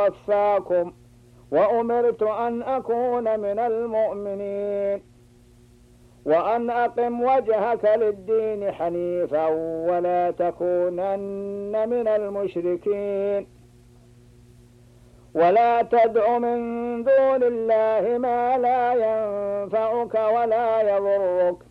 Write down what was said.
وفاكم وأمرت أن أكون من المؤمنين وأن أقم وجهك للدين حنيفا ولا تكونن من المشركين ولا تدع من دون الله ما لا ينفعك ولا يضرك